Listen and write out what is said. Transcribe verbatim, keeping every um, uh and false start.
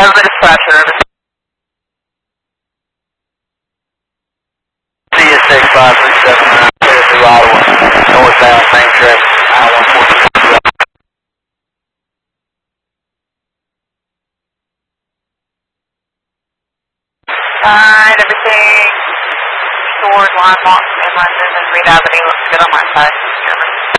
Have the dispatcher. C S six five three seven nine, clear through Ottawa, northbound, main traffic, I one four. Alright, everything stored, line marks, in London and Reed Avenue looks good on my side.